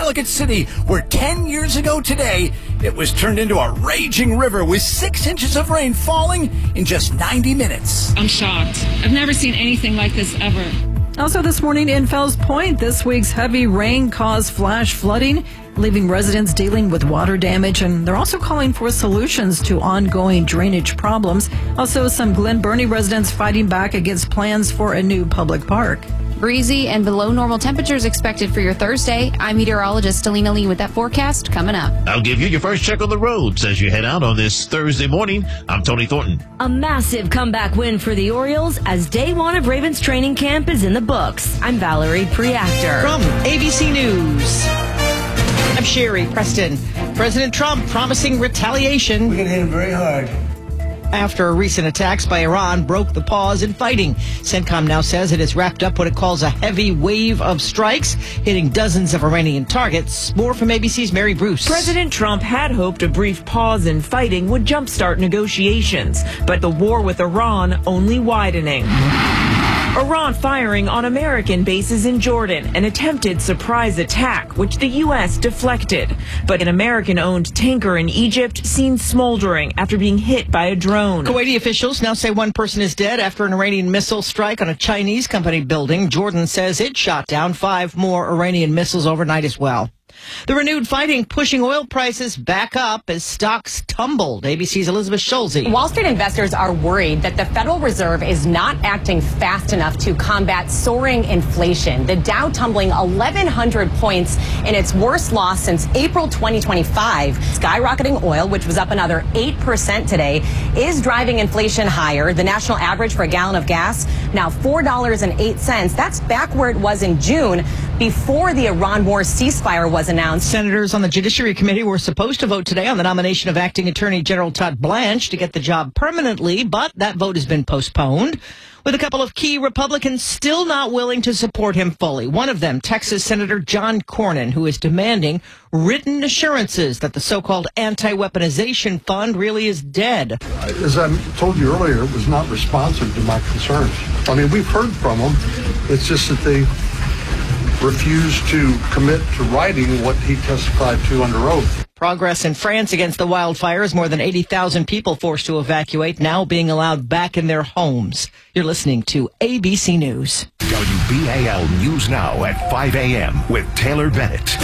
Ellicott City, where 10 years ago today, it was turned into a raging river with 6 inches of rain falling in just 90 minutes. I'm shocked. I've never seen anything like this ever. Also this morning in Fells Point, this week's heavy rain caused flash flooding, leaving residents dealing with water damage, and they're also calling for solutions to ongoing drainage problems. Also, some Glen Burnie residents fighting back against plans for a new public park. Breezy and below normal temperatures expected for your Thursday. I'm meteorologist Alina Lee with that forecast coming up. I'll give you your first check on the roads as you head out on this Thursday morning. I'm Tony Thornton. A massive comeback win for the Orioles as day one of Ravens training camp is in the books. I'm Valerie Preactor. From ABC News, I'm Sherry Preston. President Trump promising retaliation. We're going to hit him very hard. After recent attacks by Iran broke the pause in fighting. CENTCOM now says it has wrapped up what it calls a heavy wave of strikes, hitting dozens of Iranian targets. More from ABC's Mary Bruce. President Trump had hoped a brief pause in fighting would jumpstart negotiations, but the war with Iran only widening. Iran firing on American bases in Jordan, an attempted surprise attack, which the U.S. deflected. But an American-owned tanker in Egypt seen smoldering after being hit by a drone. Kuwaiti officials now say one person is dead after an Iranian missile strike on a Chinese company building. Jordan says it shot down 5 more Iranian missiles overnight as well. The renewed fighting pushing oil prices back up as stocks tumbled. ABC's Elizabeth Schulze. Wall Street investors are worried that the Federal Reserve is not acting fast enough to combat soaring inflation. The Dow tumbling 1,100 points in its worst loss since April 2025. Skyrocketing oil, which was up another 8% today, is driving inflation higher. The national average for a gallon of gas now $4.08. That's back where it was in June before the Iran war ceasefire was announced. Senators on the Judiciary Committee were supposed to vote today on the nomination of Acting Attorney General Todd Blanche to get the job permanently, but that vote has been postponed, with a couple of key Republicans still not willing to support him fully. One of them, Texas Senator John Cornyn, who is demanding written assurances that the so-called anti-weaponization fund really is dead. As I told you earlier, it was not responsive to my concerns. I mean, we've heard from them. It's just that they refused to commit to writing what he testified to under oath. Progress in France against the wildfires. More than 80,000 people forced to evacuate, now being allowed back in their homes. You're listening to ABC News. WBAL News Now at 5 a.m. with Taylor Bennett.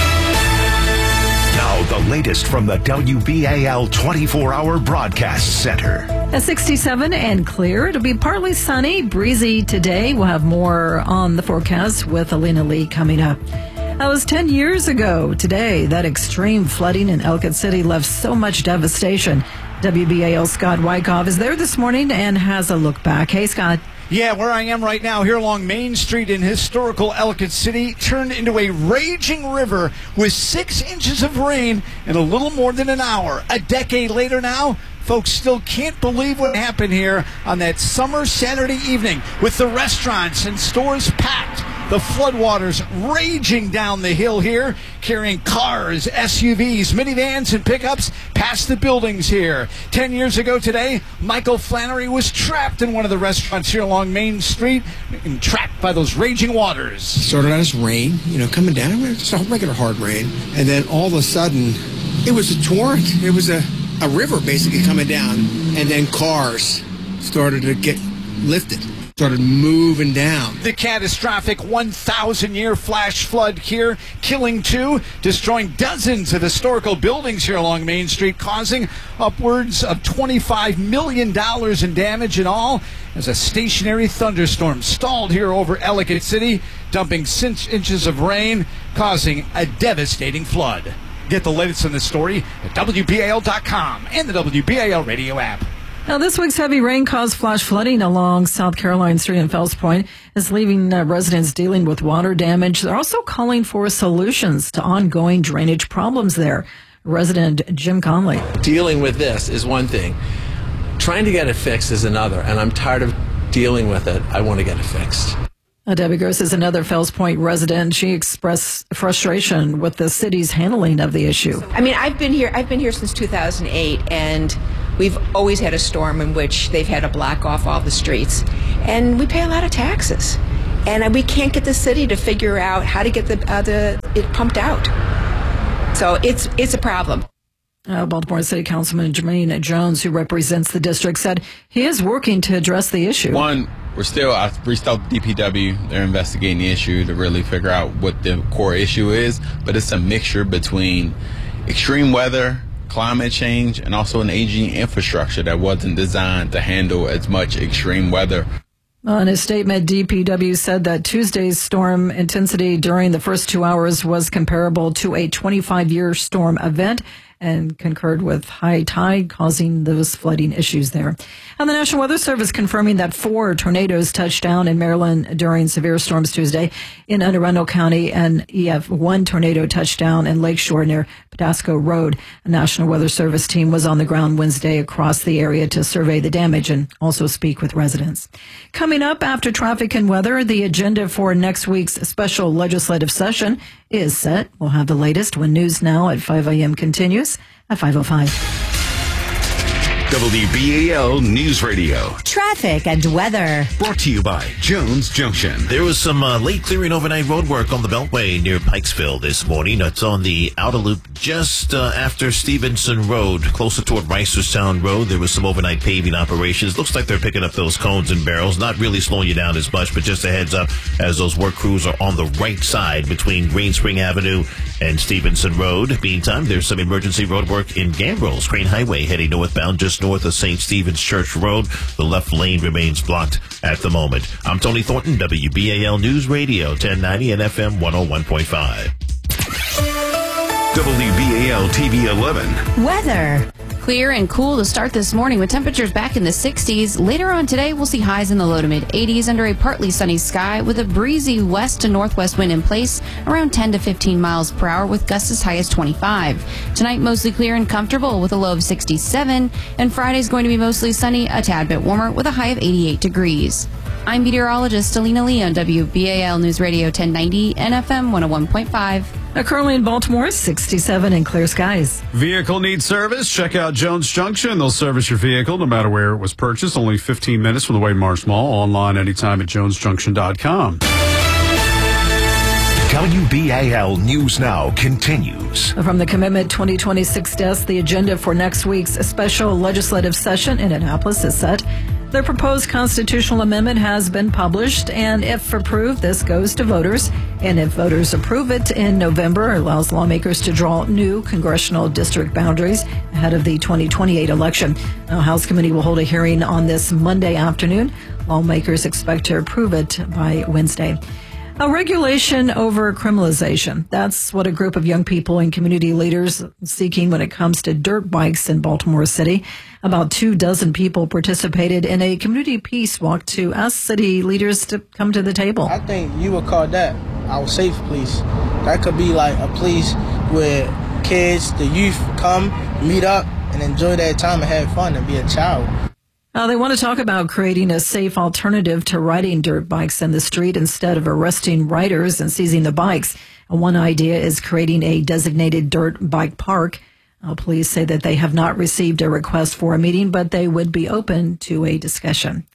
Now, the latest from the WBAL 24-hour broadcast center. At 67 and clear. It'll be partly sunny, breezy today. We'll have more on the forecast with Alina Lee coming up. That was 10 years ago today. That extreme flooding in Ellicott City left so much devastation. WBAL Scott Wyckoff is there this morning and has a look back. Hey, Scott. Yeah, where I am right now, here along Main Street in historical Ellicott City, turned into a raging river with 6 inches of rain in a little more than an hour. A decade later now, folks still can't believe what happened here on that summer Saturday evening with the restaurants and stores packed. The floodwaters raging down the hill here, carrying cars, SUVs, minivans, and pickups past the buildings here. 10 years ago today, Michael Flannery was trapped in one of the restaurants here along Main Street and trapped by those raging waters. Started out as rain, coming down. Just a regular hard rain. And then all of a sudden, it was a torrent. It was a river basically coming down. And then cars started to get lifted. Started moving down. The catastrophic 1,000-year flash flood here, killing 2, destroying dozens of historical buildings here along Main Street, causing upwards of $25 million in damage in all, as a stationary thunderstorm stalled here over Ellicott City, dumping 6 inches of rain, causing a devastating flood. Get the latest on this story at WBAL.com and the WBAL radio app. Now, this week's heavy rain caused flash flooding along South Caroline Street in Fells Point. It's leaving residents dealing with water damage. They're also calling for solutions to ongoing drainage problems there. Resident Jim Conley. Dealing with this is one thing. Trying to get it fixed is another, and I'm tired of dealing with it. I want to get it fixed. Debbie Gross is another Fells Point resident. She expressed frustration with the city's handling of the issue. I mean, I've been here since 2008, and we've always had a storm in which they've had to block off all the streets. And we pay a lot of taxes. and we can't get the city to figure out how to get it pumped out. So it's a problem. Baltimore City Councilman Jermaine Jones, who represents the district, said he is working to address the issue. One, I reached out to DPW. They're investigating the issue to really figure out what the core issue is. But it's a mixture between extreme weather, climate change, and also an aging infrastructure that wasn't designed to handle as much extreme weather. In a statement, DPW said that Tuesday's storm intensity during the first 2 hours was comparable to a 25-year storm event, and concurred with high tide causing those flooding issues there. And the National Weather Service confirming that 4 tornadoes touched down in Maryland during severe storms Tuesday in Anne Arundel County, and 1 tornado touched down in Lakeshore near Pedasco Road. A National Weather Service team was on the ground Wednesday across the area to survey the damage and also speak with residents. Coming up after traffic and weather, the agenda for next week's special legislative session is set. We'll have the latest when News Now at 5 a.m. continues at 5:05. WBAL News Radio. Traffic and weather. Brought to you by Jones Junction. There was some late clearing overnight road work on the Beltway near Pikesville this morning. It's on the outer loop just after Stevenson Road, closer toward Reisterstown Road. There was some overnight paving operations. Looks like they're picking up those cones and barrels, not really slowing you down as much, but just a heads up as those work crews are on the right side between Green Spring Avenue and Stevenson Road. Meantime, there's some emergency road work in Gambrills Crane Highway heading northbound just north of St. Stephen's Church Road. The left lane remains blocked at the moment. I'm Tony Thornton, WBAL News Radio, 1090 and FM 101.5. WBAL TV 11. Weather. Clear and cool to start this morning with temperatures back in the 60s. Later on today, we'll see highs in the low to mid 80s under a partly sunny sky with a breezy west to northwest wind in place around 10 to 15 miles per hour with gusts as high as 25. Tonight, mostly clear and comfortable with a low of 67. And Friday's going to be mostly sunny, a tad bit warmer with a high of 88 degrees. I'm meteorologist Alina Lee on WBAL News Radio 1090 and FM 101.5. Currently in Baltimore, 67 and clear skies. Vehicle needs service? Check out Jones Junction. They'll service your vehicle no matter where it was purchased. Only 15 minutes from the Wade Marsh Mall. Online anytime at jonesjunction.com. WBAL News Now continues. From the Commitment 2026 desk, the agenda for next week's special legislative session in Annapolis is set. The proposed constitutional amendment has been published, and if approved, this goes to voters. And if voters approve it in November, it allows lawmakers to draw new congressional district boundaries ahead of the 2028 election. Now, House Committee will hold a hearing on this Monday afternoon. Lawmakers expect to approve it by Wednesday. A regulation over criminalization. That's what a group of young people and community leaders seeking when it comes to dirt bikes in Baltimore City. About 24 people participated in a community peace walk to ask city leaders to come to the table. I think you would call that our safe place. That could be like a place where kids, the youth come, meet up, and enjoy their time and have fun and be a child. They want to talk about creating a safe alternative to riding dirt bikes in the street instead of arresting riders and seizing the bikes. One idea is creating a designated dirt bike park. Police say that they have not received a request for a meeting, but they would be open to a discussion.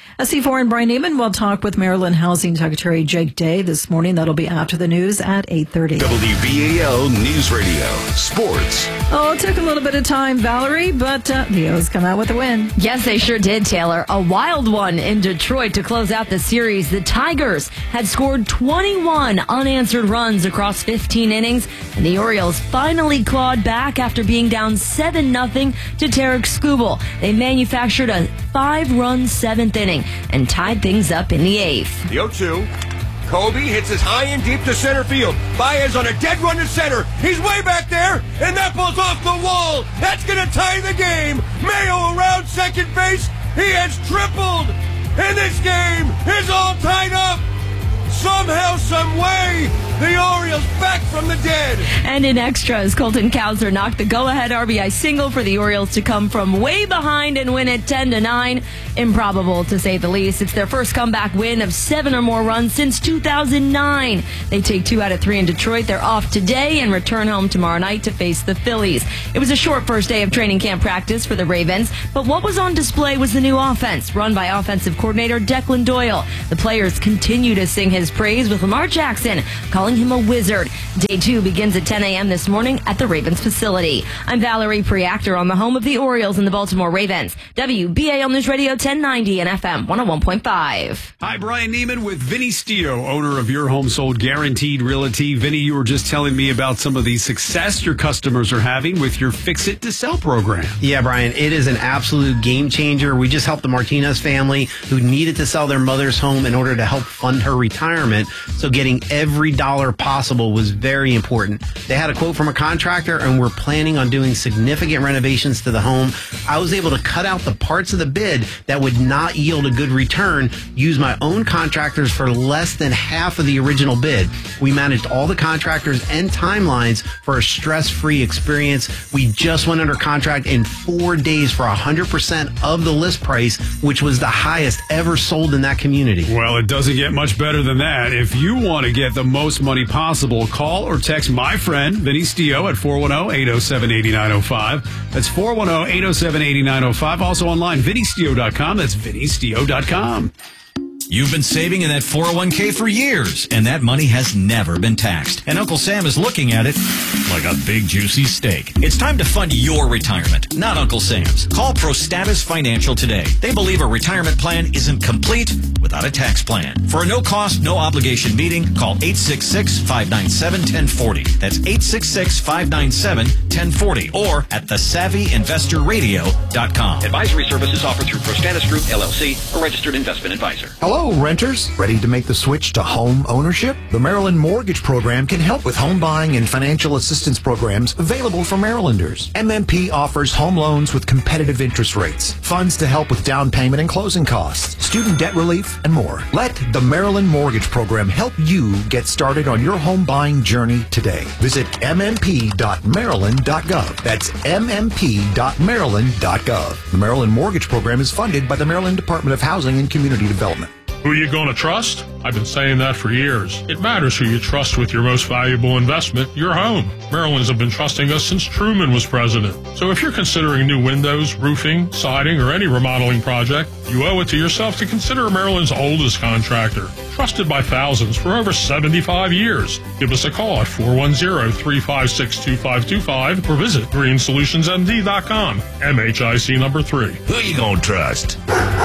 C4 and Brian Neiman will talk with Maryland Housing Secretary Jake Day this morning. That'll be after the news at 8:30. WBAL News Radio Sports. It took a little bit of time, Valerie, but the O's come out with a win. Yes, they sure did, Taylor. A wild one in Detroit to close out the series. The Tigers had scored 21 unanswered runs across 15 innings, and the Orioles finally clawed back after being down 7-0 to Tarek Skubal. They manufactured a 5-run 7th inning and tied things up in the 8th. The 0-2. Kobe hits his high and deep to center field. Baez on a dead run to center. He's way back there, and that ball's off the wall. That's going to tie the game. Mayo around second base. He has tripled, and this game is all tied up. Somehow, some way, The Orioles back from the dead. And in extras, Colton Cowser knocked the go-ahead RBI single for the Orioles to come from way behind and win it 10-9. Improbable, to say the least. It's their first comeback win of 7 or more runs since 2009. They take 2 out of 3 in Detroit. They're off today and return home tomorrow night to face the Phillies. It was a short first day of training camp practice for the Ravens, but what was on display was the new offense, run by offensive coordinator Declan Doyle. The players continue to sing his praise, with Lamar Jackson calling him a wizard. Day 2 begins at 10 a.m. this morning at the Ravens facility. I'm Valerie Preactor on the home of the Orioles and the Baltimore Ravens. WBAL News Radio 1090 and FM 101.5. Hi, Brian Neiman with Vinny Stio, owner of Your Home Sold Guaranteed Realty. Vinny, you were just telling me about some of the success your customers are having with your Fix It to Sell program. Yeah, Brian, it is an absolute game changer. We just helped the Martinez family who needed to sell their mother's home in order to help fund her retirement. So getting every dollar possible was very important. They had a quote from a contractor and we're planning on doing significant renovations to the home. I was able to cut out the parts of the bid that would not yield a good return, use my own contractors for less than half of the original bid. We managed all the contractors and timelines for a stress-free experience. We just went under contract in 4 days for 100% of the list price, which was the highest ever sold in that community. Well, it doesn't get much better than that. If you want to get the most money possible, call or text my friend, Vinny Stio, at 410-807-8905. That's 410-807-8905. Also online, vinnystio.com. That's vinnystio.com. You've been saving in that 401k for years, and that money has never been taxed. And Uncle Sam is looking at it like a big, juicy steak. It's time to fund your retirement, not Uncle Sam's. Call ProStatus Financial today. They believe a retirement plan isn't complete without a tax plan. For a no-cost, no-obligation meeting, call 866-597-1040. That's 866-597-1040 or at thesavvyinvestorradio.com. Advisory services offered through ProStatus Group, LLC, a registered investment advisor. Hello, renters. Ready to make the switch to home ownership? The Maryland Mortgage Program can help with home buying and financial assistance programs available for Marylanders. MMP offers home loans with competitive interest rates, funds to help with down payment and closing costs, student debt relief, and more. Let the Maryland Mortgage Program help you get started on your home buying journey today. Visit mmp.maryland.gov. That's mmp.maryland.gov. The Maryland Mortgage Program is funded by the Maryland Department of Housing and Community Development. Who are you going to trust? I've been saying that for years. It matters who you trust with your most valuable investment, your home. Marylanders have been trusting us since Truman was president. So if you're considering new windows, roofing, siding, or any remodeling project, you owe it to yourself to consider Maryland's oldest contractor. Trusted by thousands for over 75 years. Give us a call at 410-356-2525 or visit greensolutionsmd.com. MHIC number 3. Who you gonna trust?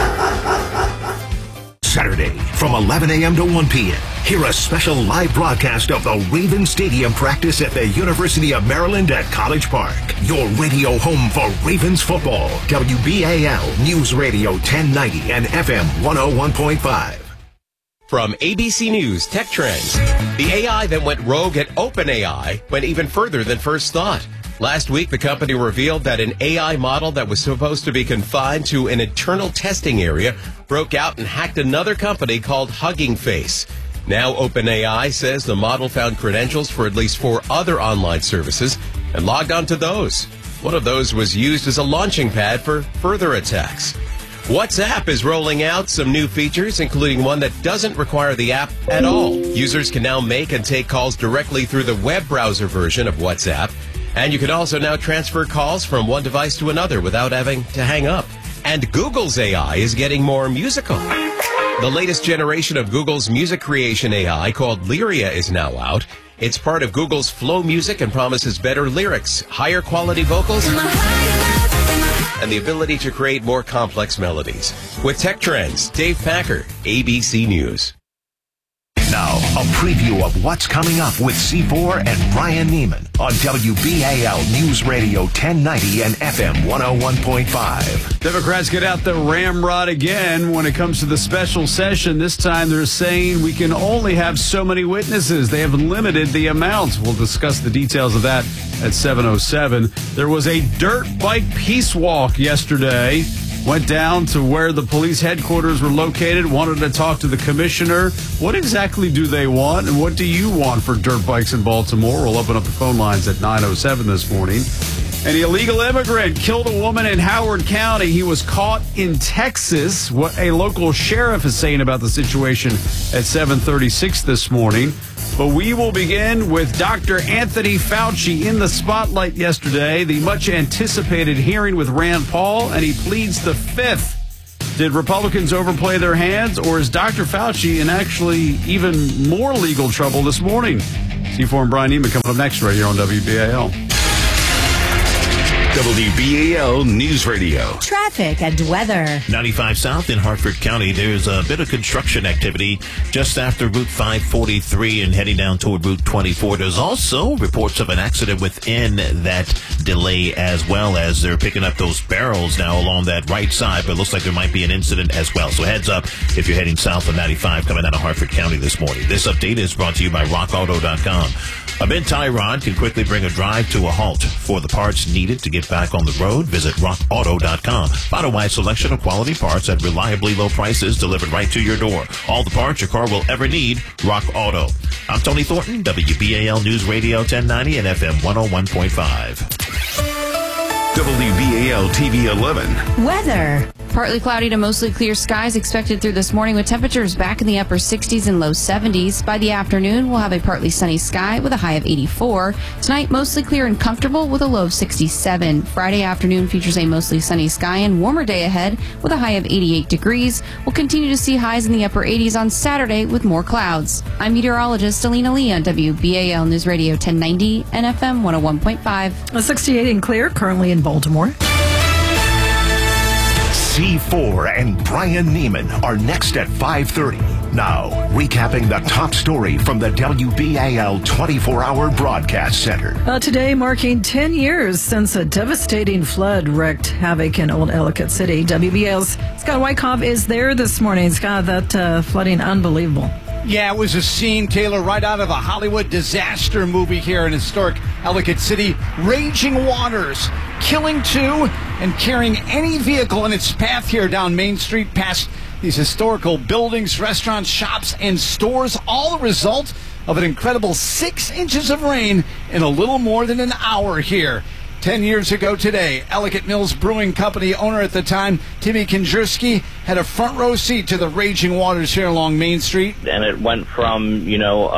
Saturday from 11 a.m. to 1 p.m. Hear a special live broadcast of the Raven Stadium practice at the University of Maryland at College Park. Your radio home for Ravens football. WBAL News Radio 1090 and FM 101.5. From ABC News Tech Trends, the AI that went rogue at OpenAI went even further than first thought. Last week, the company revealed that an AI model that was supposed to be confined to an internal testing area broke out and hacked another company called Hugging Face. Now, OpenAI says the model found credentials for at least 4 other online services and logged onto those. One of those was used as a launching pad for further attacks. WhatsApp is rolling out some new features, including one that doesn't require the app at all. Users can now make and take calls directly through the web browser version of WhatsApp. And you can also now transfer calls from one device to another without having to hang up. And Google's AI is getting more musical. The latest generation of Google's music creation AI, called Lyria, is now out. It's part of Google's Flow Music and promises better lyrics, higher quality vocals, and the ability to create more complex melodies. With Tech Trends, Dave Packer, ABC News. Now, a preview of what's coming up with C4 and Brian Neiman on WBAL News Radio 1090 and FM 101.5. Democrats get out the ramrod again when it comes to the special session. This time they're saying we can only have so many witnesses. They have limited the amounts. We'll discuss the details of that at 7:07. There was a dirt bike peace walk yesterday went down to where the police headquarters were located, wanted to talk to the commissioner. What exactly do they want, and what do you want for dirt bikes in Baltimore? We'll open up the phone lines at 9:07 this morning. An illegal immigrant killed a woman in Howard County. He was caught in Texas. What a local sheriff is saying about the situation at 7:36 this morning. But we will begin with Dr. Anthony Fauci in the spotlight yesterday, the much-anticipated hearing with Rand Paul, and he pleads the fifth. Did Republicans overplay their hands, or is Dr. Fauci in actually even more legal trouble this morning? C4 and Brian Neiman coming up next right here on WBAL. WBAL News Radio. Traffic and weather. 95 South in Hartford County, there's a bit of construction activity just after Route 543 and heading down toward Route 24. There's also reports of an accident within that delay, as well as they're picking up those barrels now along that right side, but it looks like there might be an incident as well. So heads up if you're heading south on 95 coming out of Hartford County this morning. This update is brought to you by RockAuto.com. A bent tie rod can quickly bring a drive to a halt. For the parts needed to get back on the road, visit RockAuto.com. Find a wide selection of quality parts at reliably low prices delivered right to your door. All the parts your car will ever need, Rock Auto. I'm Tony Thornton, WBAL News Radio 1090 and FM 101.5. WBAL TV 11. Weather. Partly cloudy to mostly clear skies expected through this morning with temperatures back in the upper 60s and low 70s. By the afternoon, we'll have a partly sunny sky with a high of 84. Tonight, mostly clear and comfortable with a low of 67. Friday afternoon features a mostly sunny sky and warmer day ahead with a high of 88 degrees. We'll continue to see highs in the upper 80s on Saturday with more clouds. I'm meteorologist Alina Lee on WBAL News Radio 1090 and FM 101.5. A 68 and clear currently in Baltimore. C4 and Brian Neiman are next at 5:30. Now, recapping the top story from the WBAL 24-hour broadcast center. Today marking 10 years since a devastating flood wreaked havoc in Old Ellicott City. WBAL's Scott Wyckoff is there this morning. Scott, that flooding, unbelievable. Yeah, it was a scene, Taylor, right out of a Hollywood disaster movie here in historic Ellicott City. Raging waters, killing two and carrying any vehicle in its path here down Main Street past these historical buildings, restaurants, shops, and stores. All the result of an incredible 6 inches of rain in a little more than an hour here. 10 years ago today, Ellicott Mills Brewing Company owner at the time, Timmy Konjerski, had a front row seat to the raging waters here along Main Street. And it went from,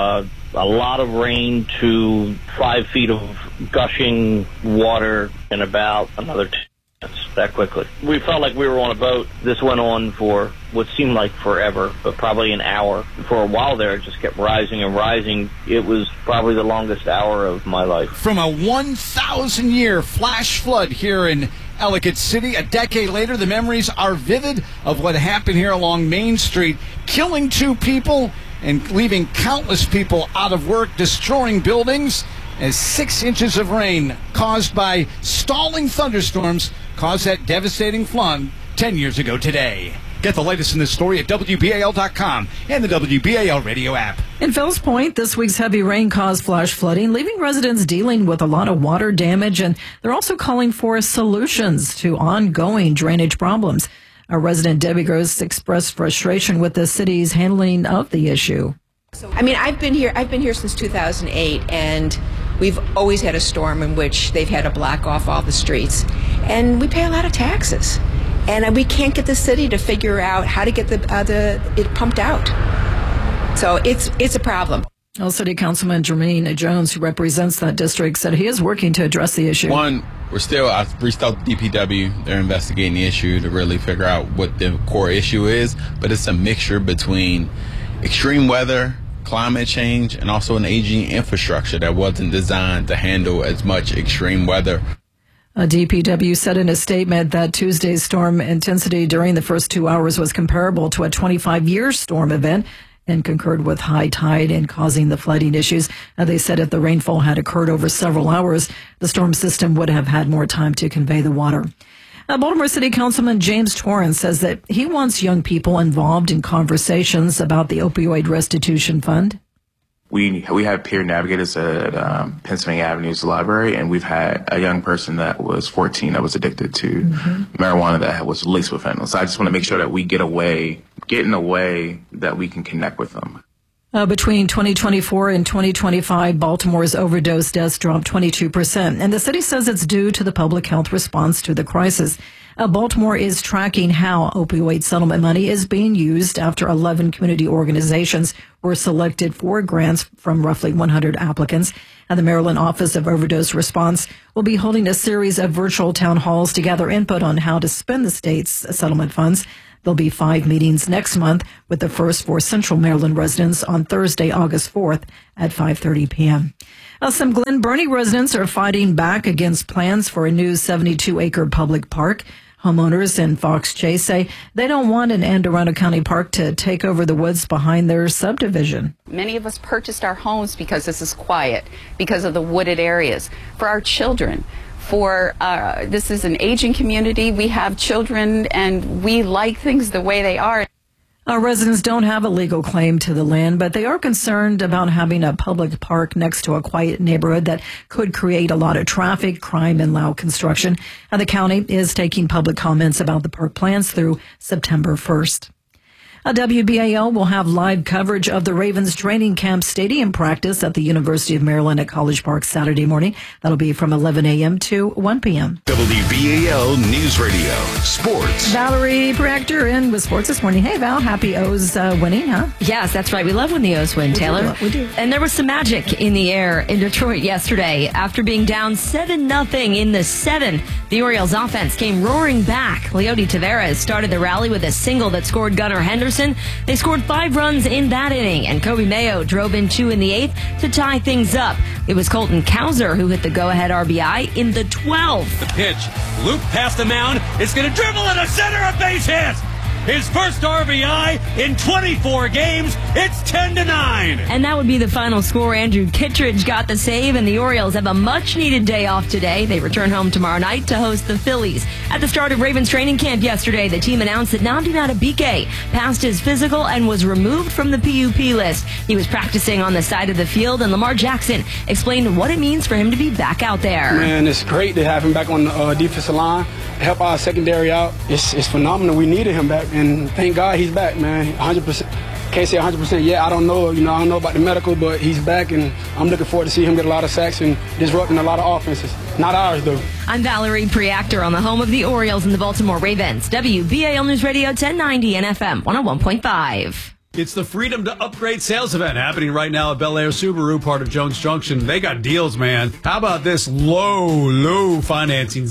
a lot of rain to 5 feet of gushing water in about another 2 minutes, that quickly. We felt like we were on a boat. This went on for what seemed like forever, but probably an hour. For a while there, it just kept rising and rising. It was probably the longest hour of my life. From a 1,000-year flash flood here in Ellicott City, a decade later, the memories are vivid of what happened here along Main Street, killing 2 people and leaving countless people out of work, destroying buildings, as 6 inches of rain caused by stalling thunderstorms caused that devastating flood 10 years ago today. Get the latest in this story at WBAL.com and the WBAL radio app. In Fells Point, this week's heavy rain caused flash flooding, leaving residents dealing with a lot of water damage, and they're also calling for solutions to ongoing drainage problems. Our resident Debbie Gross expressed frustration with the city's handling of the issue. I mean, I've been here since 2008, and we've always had a storm in which they've had to block off all the streets. And we pay a lot of taxes. And we can't get the city to figure out how to get it pumped out. So it's a problem. Well, City Councilman Jermaine Jones, who represents that district, said he is working to address the issue. I've reached out to DPW. They're investigating the issue to really figure out what the core issue is. But it's a mixture between extreme weather, climate change, and also an aging infrastructure that wasn't designed to handle as much extreme weather. A DPW said in a statement that Tuesday's storm intensity during the first 2 hours was comparable to a 25-year storm event and concurred with high tide in causing the flooding issues. They said if the rainfall had occurred over several hours, the storm system would have had more time to convey the water. Baltimore City Councilman James Torrance says that he wants young people involved in conversations about the opioid restitution fund. We have peer navigators at Pennsylvania Avenue's library, and we've had a young person that was 14 that was addicted to marijuana that was laced with fentanyl. So I just want to make sure that we get in a way that we can connect with them. Between 2024 and 2025, Baltimore's overdose deaths dropped 22%, and the city says it's due to the public health response to the crisis. Baltimore is tracking how opioid settlement money is being used after 11 community organizations were selected for grants from roughly 100 applicants. And the Maryland Office of Overdose Response will be holding a series of virtual town halls to gather input on how to spend the state's settlement funds. There'll be 5 meetings next month, with the first for Central Maryland residents on Thursday, August 4th at 5:30 p.m. Some Glen Burnie residents are fighting back against plans for a new 72-acre public park. Homeowners in Fox Chase say they don't want an Anne Arundel County park to take over the woods behind their subdivision. Many of us purchased our homes because this is quiet, because of the wooded areas. For our children, this is an aging community. We have children, and we like things the way they are. Our residents don't have a legal claim to the land, but they are concerned about having a public park next to a quiet neighborhood that could create a lot of traffic, crime, and loud construction. And the county is taking public comments about the park plans through September 1st. WBAL will have live coverage of the Ravens training camp stadium practice at the University of Maryland at College Park Saturday morning. That'll be from 11 a.m. to 1 p.m. WBAL News Radio Sports. Valerie Preactor in with sports this morning. Hey, Val, happy O's winning, huh? Yes, that's right. We love when the O's win, Taylor. We do. And there was some magic in the air in Detroit yesterday. After being down 7-0 in the 7th, the Orioles offense came roaring back. Leody Taveras started the rally with a single that scored Gunnar Henderson. They scored 5 runs in that inning, and Kobe Mayo drove in 2 in the 8th to tie things up. It was Colton Cowser who hit the go-ahead RBI in the 12th. The pitch, loop past the mound. It's going to dribble in the center, a base hit. His first RBI in 24 games. It's 10-9. And that would be the final score. Andrew Kittredge got the save, and the Orioles have a much-needed day off today. They return home tomorrow night to host the Phillies. At the start of Ravens training camp yesterday, the team announced that Nnamdi Madubuike passed his physical and was removed from the PUP list. He was practicing on the side of the field, and Lamar Jackson explained what it means for him to be back out there. Man, it's great to have him back on the defensive line, help our secondary out. It's phenomenal. We needed him back, and thank God he's back, man. 100%. Can't say 100% yet. I don't know. I don't know about the medical, but he's back, and I'm looking forward to see him get a lot of sacks and disrupting a lot of offenses. Not ours, though. I'm Valerie Preactor on the home of the Orioles and the Baltimore Ravens. WBAL News Radio 1090 and FM 101.5. It's the Freedom to Upgrade sales event happening right now at Bel Air Subaru, part of Jones Junction. They got deals, man. How about this low financing?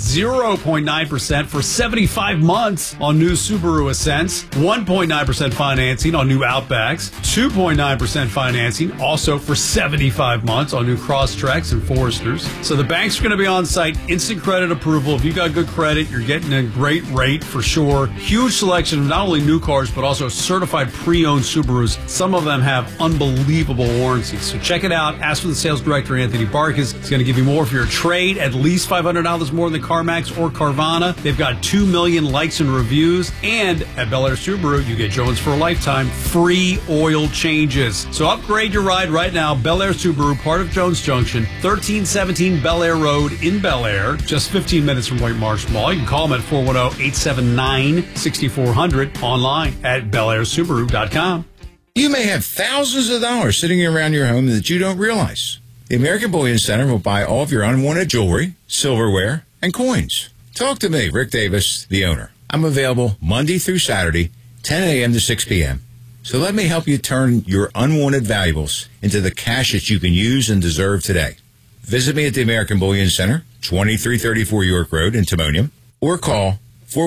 0.9% for 75 months on new Subaru Ascents. 1.9% financing on new Outbacks. 2.9% financing also for 75 months on new Crosstreks and Foresters. So the banks are going to be on site. Instant credit approval. If you got good credit, you're getting a great rate for sure. Huge selection of not only new cars, but also certified pre-owned Subarus. Some of them have unbelievable warranties. So check it out. Ask for the sales director, Anthony Barkas. It's going to give you more for your trade, at least $500 more than CarMax or Carvana. They've got 2 million likes and reviews. And at Bel Air Subaru, you get Jones for a lifetime, free oil changes. So upgrade your ride right now. Bel Air Subaru, part of Jones Junction, 1317 Bel Air Road in Bel Air, just 15 minutes from White Marsh Mall. You can call them at 410-879-6400, online at BelAirSubaru.com. You may have thousands of dollars sitting around your home that you don't realize. The American Bullion Center will buy all of your unwanted jewelry, silverware, and coins. Talk to me, Rick Davis, the owner. I'm available Monday through Saturday, 10 a.m. to 6 p.m. So let me help you turn your unwanted valuables into the cash that you can use and deserve today. Visit me at the American Bullion Center, 2334 York Road in Timonium, or call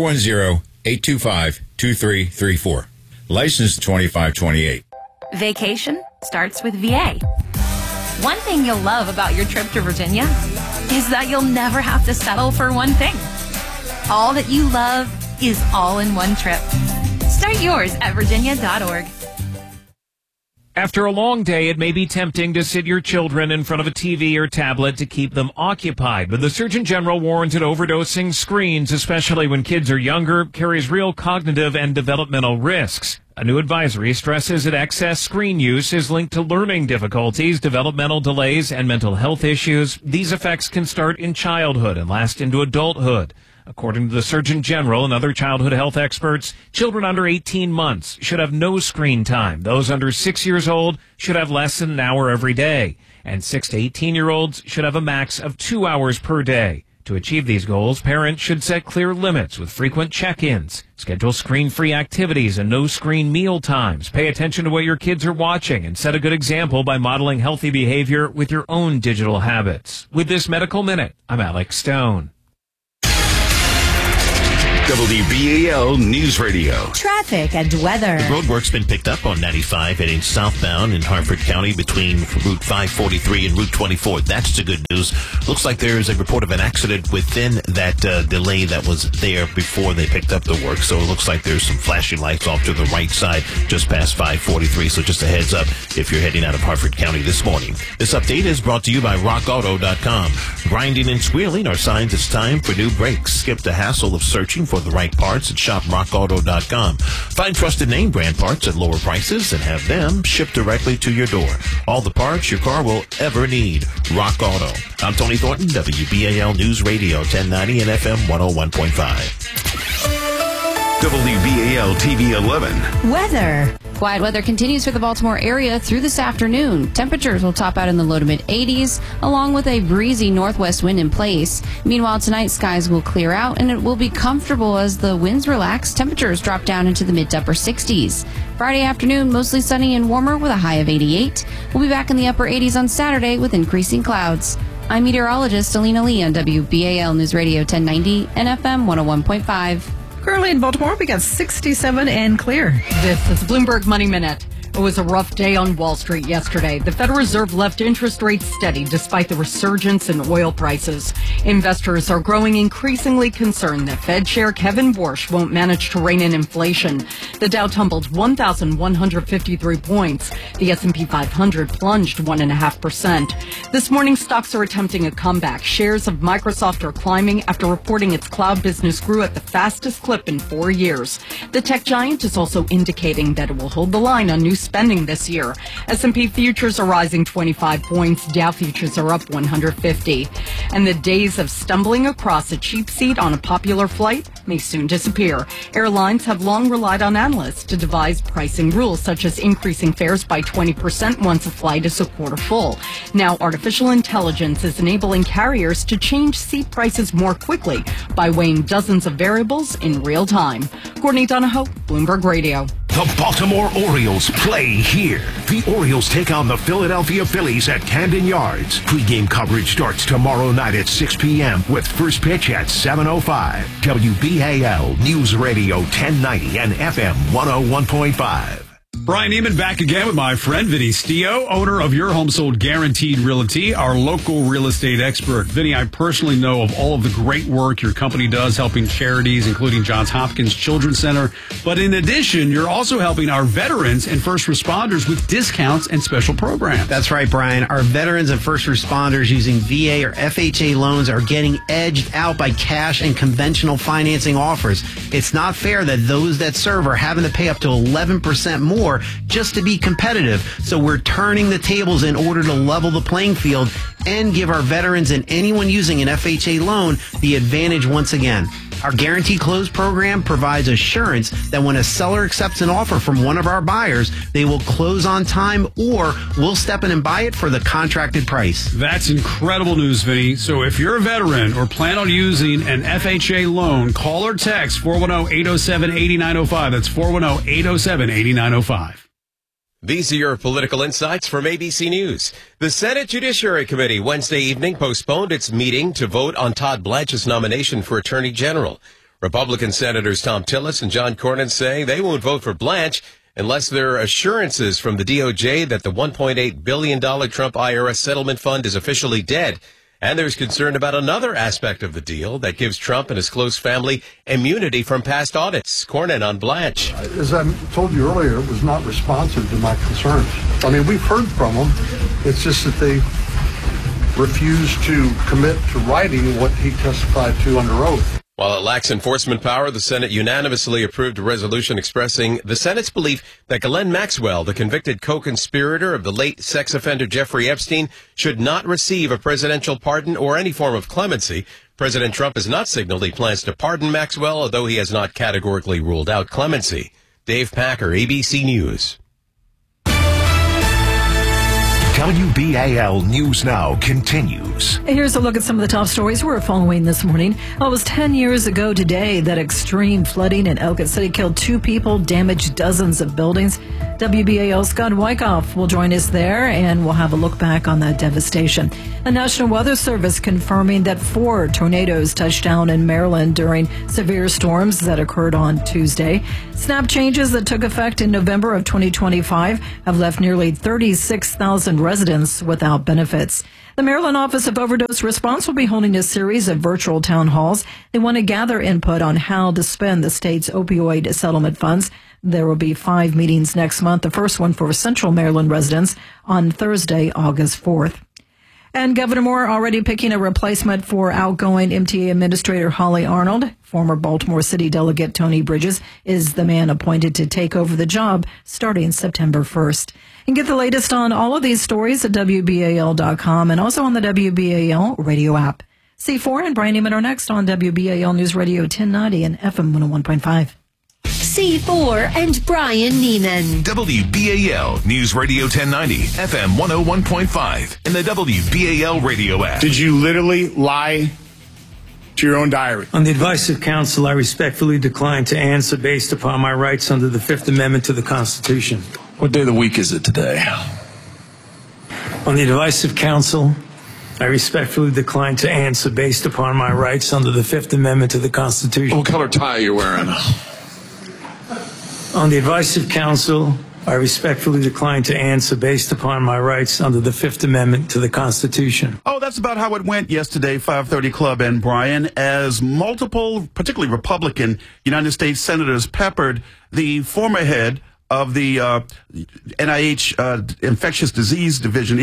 410-825-2334. License 2528. Vacation starts with VA. One thing you'll love about your trip to Virginia is that you'll never have to settle for one thing. All that you love is all in one trip. Start yours at virginia.org. After a long day, it may be tempting to sit your children in front of a TV or tablet to keep them occupied, but the Surgeon General warns that overdosing screens, especially when kids are younger, carries real cognitive and developmental risks. A new advisory stresses that excess screen use is linked to learning difficulties, developmental delays, and mental health issues. These effects can start in childhood and last into adulthood. According to the Surgeon General and other childhood health experts, children under 18 months should have no screen time. Those under 6 years old should have less than an hour every day. And 6 to 18-year-olds should have a max of 2 hours per day. To achieve these goals, parents should set clear limits with frequent check-ins, schedule screen-free activities and no-screen meal times, pay attention to what your kids are watching, and set a good example by modeling healthy behavior with your own digital habits. With this Medical Minute, I'm Alex Stone. WBAL News Radio. Traffic and weather. The roadwork's been picked up on 95 heading southbound in Harford County between Route 543 and Route 24. That's the good news. Looks like there is a report of an accident within that delay that was there before they picked up the work. So it looks like there's some flashing lights off to the right side just past 543. So just a heads up if you're heading out of Harford County this morning. This update is brought to you by RockAuto.com. Grinding and squealing are signs it's time for new brakes. Skip the hassle of searching for the right parts at shopRockAuto.com. Find trusted name brand parts at lower prices and have them shipped directly to your door. All the parts your car will ever need. Rock Auto. I'm Tony Thornton, WBAL News Radio 1090 and FM 101.5. WBAL TV 11. Weather. Quiet weather continues for the Baltimore area through this afternoon. Temperatures will top out in the low to mid 80s, along with a breezy northwest wind in place. Meanwhile, tonight skies will clear out and it will be comfortable as the winds relax. Temperatures drop down into the mid to upper 60s. Friday afternoon, mostly sunny and warmer with a high of 88. We'll be back in the upper 80s on Saturday with increasing clouds. I'm meteorologist Alina Lee on WBAL News Radio 1090 and FM 101.5. Currently in Baltimore, we got 67 and clear. This is Bloomberg Money Minute. It was a rough day on Wall Street yesterday. The Federal Reserve left interest rates steady despite the resurgence in oil prices. Investors are growing increasingly concerned that Fed Chair Kevin Warsh won't manage to rein in inflation. The Dow tumbled 1,153 points. The S&P 500 plunged 1.5%. This morning, stocks are attempting a comeback. Shares of Microsoft are climbing after reporting its cloud business grew at the fastest clip in 4 years. The tech giant is also indicating that it will hold the line on new spending this year. S&P futures are rising 25 points. Dow futures are up 150. And the days of stumbling across a cheap seat on a popular flight may soon disappear. Airlines have long relied on analysts to devise pricing rules, such as increasing fares by 20% once a flight is a quarter full. Now, artificial intelligence is enabling carriers to change seat prices more quickly by weighing dozens of variables in real time. Courtney Donahoe, Bloomberg Radio. The Baltimore Orioles play here. The Orioles take on the Philadelphia Phillies at Camden Yards. Pre-game coverage starts tomorrow night at 6 p.m. with first pitch at 7:05. WBAL News Radio 1090 and FM 101.5. Brian Neiman back again with my friend Vinny Stio, owner of Your Home Sold Guaranteed Realty, our local real estate expert. Vinny, I personally know of all of the great work your company does helping charities, including Johns Hopkins Children's Center. But in addition, you're also helping our veterans and first responders with discounts and special programs. That's right, Brian. Our veterans and first responders using VA or FHA loans are getting edged out by cash and conventional financing offers. It's not fair that those that serve are having to pay up to 11% more just to be competitive. So we're turning the tables in order to level the playing field and give our veterans and anyone using an FHA loan the advantage once again. Our Guaranteed Close program provides assurance that when a seller accepts an offer from one of our buyers, they will close on time or we'll step in and buy it for the contracted price. That's incredible news, Vinny. So if you're a veteran or plan on using an FHA loan, call or text 410-807-8905. That's 410-807-8905. These are your political insights from ABC News. The Senate Judiciary Committee Wednesday evening postponed its meeting to vote on Todd Blanche's nomination for Attorney General. Republican Senators Tom Tillis and John Cornyn say they won't vote for Blanche unless there are assurances from the DOJ that the $1.8 billion Trump IRS settlement fund is officially dead. And there's concern about another aspect of the deal that gives Trump and his close family immunity from past audits. Cornyn on Blanche. As I told you earlier, it was not responsive to my concerns. I mean, we've heard from them. It's just that they refused to commit to writing what he testified to under oath. While it lacks enforcement power, the Senate unanimously approved a resolution expressing the Senate's belief that Ghislaine Maxwell, the convicted co-conspirator of the late sex offender Jeffrey Epstein, should not receive a presidential pardon or any form of clemency. President Trump has not signaled he plans to pardon Maxwell, although he has not categorically ruled out clemency. Dave Packer, ABC News. WBAL News Now continues. Here's a look at some of the top stories we're following this morning. Well, it was 10 years ago today that extreme flooding in Ellicott City killed 2 people, damaged dozens of buildings. WBAL Scott Wyckoff will join us there, and we'll have a look back on that devastation. The National Weather Service confirming that 4 tornadoes touched down in Maryland during severe storms that occurred on Tuesday. SNAP changes that took effect in November of 2025 have left nearly 36,000 residents without benefits. The Maryland Office of Overdose Response will be holding a series of virtual town halls. They want to gather input on how to spend the state's opioid settlement funds. There will be 5 meetings next month, the first one for Central Maryland residents on Thursday, August 4th. And Governor Moore already picking a replacement for outgoing MTA Administrator Holly Arnold. Former Baltimore City Delegate Tony Bridges is the man appointed to take over the job starting September 1st. And get the latest on all of these stories at WBAL.com and also on the WBAL radio app. C4 and Brian Neiman are next on WBAL News Radio 1090 and FM 101.5. C4 and Brian Neiman. WBAL News Radio 1090, FM 101.5, and the WBAL radio app. Did you literally lie to your own diary? On the advice of counsel, I respectfully decline to answer based upon my rights under the Fifth Amendment to the Constitution. What day of the week is it today? On the advice of counsel, I respectfully decline to answer based upon my rights under the Fifth Amendment to the Constitution. What color tie are you wearing? On the advice of counsel, I respectfully decline to answer based upon my rights under the Fifth Amendment to the Constitution. Oh, that's about how it went yesterday, 530 Club and Brian, as multiple, particularly Republican, United States senators peppered the former head of the NIH infectious disease division.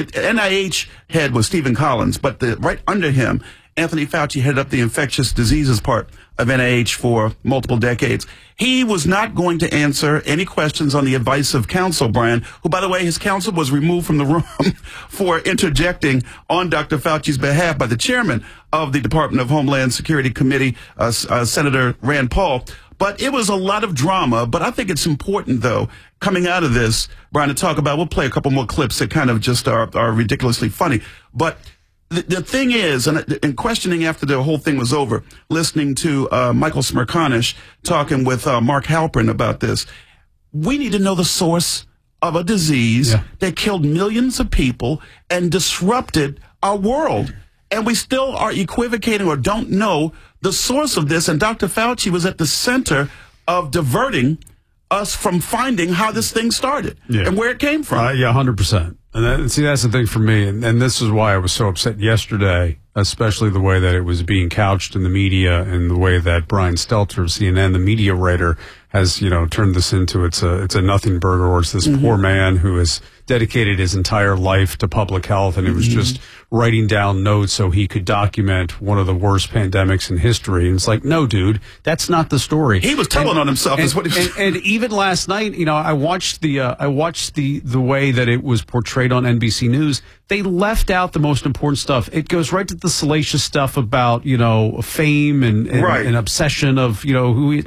NIH head was Stephen Collins, but right under him, Anthony Fauci headed up the infectious diseases part of NIH for multiple decades. He was not going to answer any questions on the advice of counsel, Brian, who, by the way, his counsel was removed from the room for interjecting on Dr. Fauci's behalf by the chairman of the Department of Homeland Security Committee, Senator Rand Paul. But it was a lot of drama. But I think it's important, though, coming out of this, Brian, to talk about, we'll play a couple more clips that kind of just are ridiculously funny. But the thing is, and questioning after the whole thing was over, listening to Michael Smerconish talking with Mark Halperin about this, we need to know the source of a disease that killed millions of people and disrupted our world. And we still are equivocating or don't know the source of this. And Dr. Fauci was at the center of diverting us from finding how this thing started and where it came from. 100%. And that's the thing for me. And this is why I was so upset yesterday, especially the way that it was being couched in the media and the way that Brian Stelter of CNN, the media writer, has, turned this into it's a nothing burger, or it's this poor man who has dedicated his entire life to public health, and it was just writing down notes so he could document one of the worst pandemics in history. And it's like, no, dude, that's not the story. He was telling on himself. And even last night, I watched the way that it was portrayed on NBC News. They left out the most important stuff. It goes right to the salacious stuff about, fame and obsession of, who he,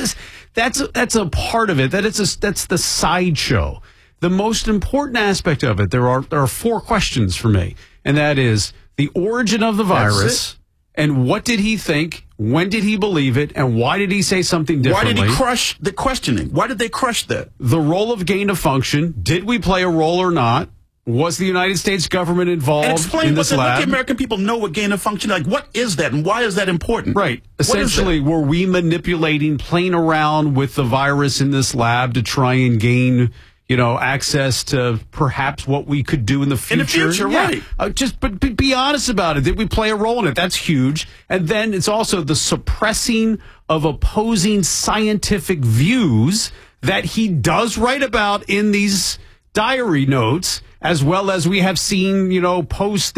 that's a part of it. That's the sideshow. The most important aspect of it, there are 4 questions for me, and that is the origin of the virus, and what did he think, when did he believe it, and why did he say something differently? Why did he crush the questioning? Why did they crush that? The role of gain of function, did we play a role or not? Was the United States government involved in this lab? And explain what the American people know what gain of function, like what is that and why is that important? Right. Essentially, were we manipulating, playing around with the virus in this lab to try and gain access to perhaps what we could do in the future. In the future, right. But be honest about it. Did we play a role in it? That's huge. And then it's also the suppressing of opposing scientific views that he does write about in these diary notes. as well as we have seen, post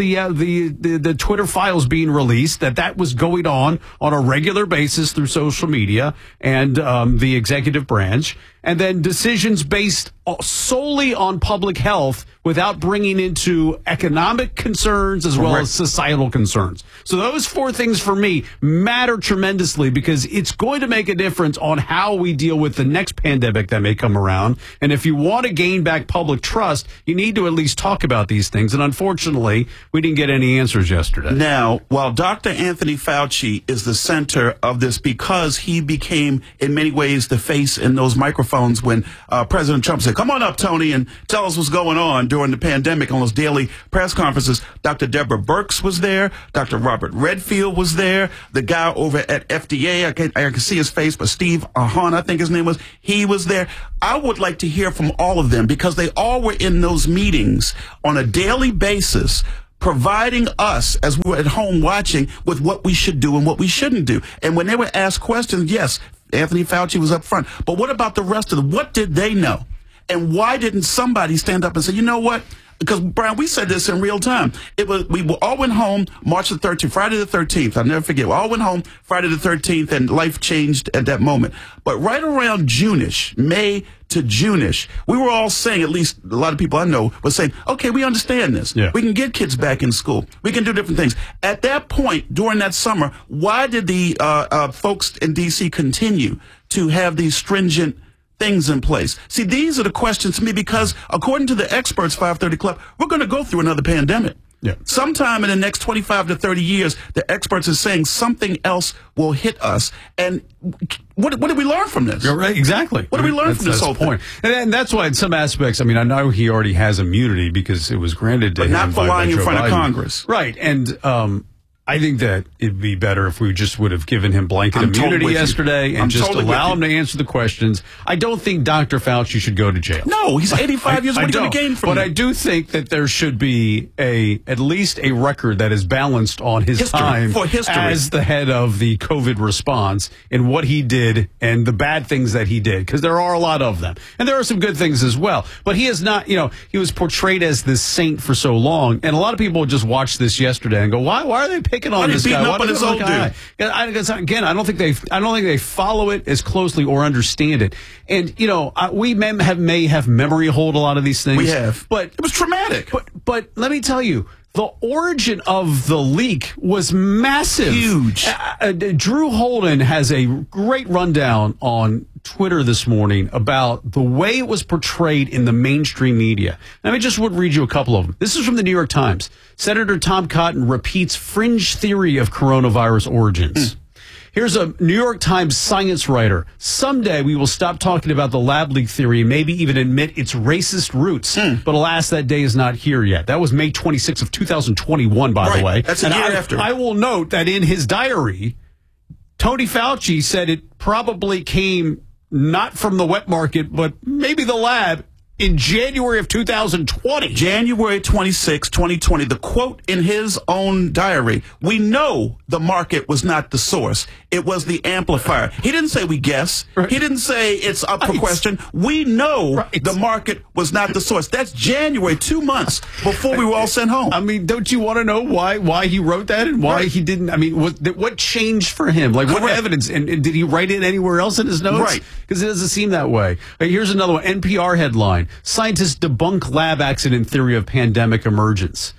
the Twitter files being released, that was going on a regular basis through social media and the executive branch, and then decisions based solely on public health without bringing into economic concerns as well as societal concerns. So those four things for me matter tremendously because it's going to make a difference on how we deal with the next pandemic that may come around. And if you want to gain back public trust, you need to at least talk about these things. And unfortunately, we didn't get any answers yesterday. Now, while Dr. Anthony Fauci is the center of this because he became, in many ways, the face in those microphones when President Trump said, "Come on up, Tony, and tell us what's going on," during the pandemic on those daily press conferences. Dr. Deborah Birx was there. Dr. Robert Redfield was there. The guy over at FDA, I can see his face, but Steve Ahern, I think his name was, he was there. I would like to hear from all of them because they all were in those meetings on a daily basis, providing us, as we were at home watching, with what we should do and what we shouldn't do. And when they were asked questions, yes, Anthony Fauci was up front. But what about the rest of them? What did they know? And why didn't somebody stand up and say, you know what? Because, Brian, we said this in real time. We all went home March the 13th, Friday the 13th. I'll never forget. We all went home Friday the 13th, and life changed at that moment. But right around June-ish, May to June-ish, we were all saying, at least a lot of people I know were saying, okay, we understand this. Yeah. We can get kids back in school. We can do different things. At that point, during that summer, why did the folks in D.C. continue to have these stringent things in place? See, these are the questions to me because according to the experts, 530 Club, we're going to go through another pandemic. Yeah. Sometime in the next 25 to 30 years, the experts are saying something else will hit us. And what did we learn from this? You're right, exactly. What did we learn from this whole point? And that's why in some aspects, I mean, I know he already has immunity because it was granted to him. But not for lying in front of Congress. Right. And I think that it'd be better if we just would have given him blanket immunity yesterday and just allow him to answer the questions. I don't think Dr. Fauci should go to jail. No, he's 85 years. What are you going to gain from But it? I do think that there should be at least a record that is balanced on his time as the head of the COVID response and what he did and the bad things that he did, because there are a lot of them. And there are some good things as well. But he is not, he was portrayed as this saint for so long. And a lot of people just watched this yesterday and go, why are they picking on this guy? Up on his old dude. Again, I don't think they follow it as closely or understand it. And we may have memory hold a lot of these things. We have, but it was traumatic. But let me tell you, the origin of the leak was massive, huge. Drew Holden has a great rundown on Twitter this morning about the way it was portrayed in the mainstream media. Let me just read you a couple of them. This is from the New York Times. Senator Tom Cotton repeats fringe theory of coronavirus origins. Here's a New York Times science writer. Someday we will stop talking about the lab leak theory and maybe even admit its racist roots. But alas, that day is not here yet. That was May 26th of 2021, by the way. That's a year after. I will note that in his diary, Tony Fauci said it probably came not from the wet market, but maybe the lab in January of 2020. January 26, 2020. The quote in his own diary, "We know the market was not the source. It was the amplifier." He didn't say we guess. Right. He didn't say it's up for question. We know the market was not the source. That's January, 2 months before we were all sent home. I mean, don't you want to know why he wrote that and why he didn't? I mean, what changed for him? Like, what evidence? And did he write it anywhere else in his notes? Right. Because it doesn't seem that way. Here's another one. NPR headline. Scientists debunk lab accident theory of pandemic emergence.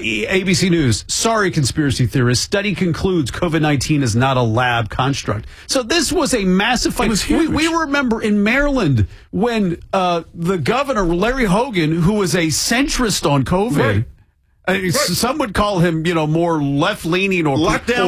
ABC News. Sorry, conspiracy theorists. Study concludes COVID-19 is not a lab construct. So this was a massive fight. We remember in Maryland when the governor, Larry Hogan, who was a centrist on COVID, some would call him, more left-leaning or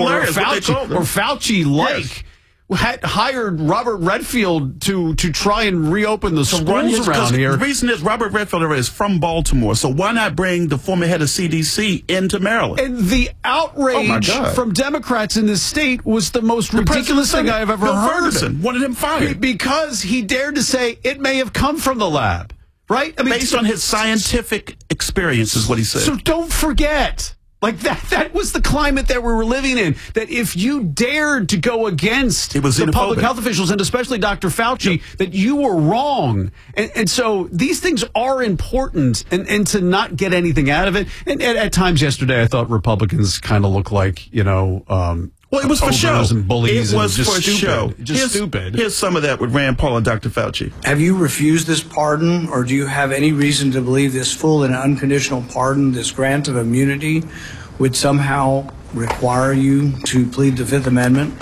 Fauci-like. Yes. Had hired Robert Redfield to try and reopen the schools around here. The reason is Robert Redfield is from Baltimore, so why not bring the former head of CDC into Maryland? And the outrage from Democrats in this state was the most ridiculous thing I've ever heard. Ferguson wanted him fired because he dared to say it may have come from the lab, right? I mean, based on his scientific experience is what he said. So don't forget. Like that was the climate that we were living in. That if you dared to go against the public health officials, and especially Dr. Fauci, that you were wrong. And so these things are important, and to not get anything out of it. And at times yesterday, I thought Republicans kind of look like, well, it was for show. And bullies. It was and just for stupid. show. Just stupid. Here's some of that with Rand Paul and Dr. Fauci. Have you refused this pardon, or do you have any reason to believe this full and unconditional pardon, this grant of immunity, would somehow require you to plead the Fifth Amendment?